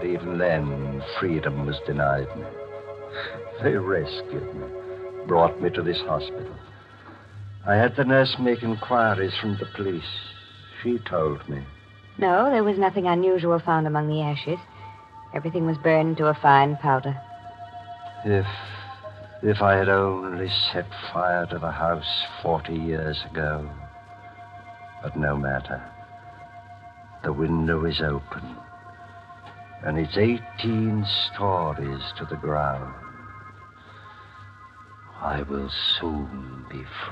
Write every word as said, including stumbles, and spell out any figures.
But even then, freedom was denied me. They rescued me, brought me to this hospital. I had the nurse make inquiries from the police. She told me. No, there was nothing unusual found among the ashes. Everything was burned to a fine powder. If... if I had only set fire to the house forty years ago. But no matter. The window is open, and it's eighteen stories to the ground. I will soon be free.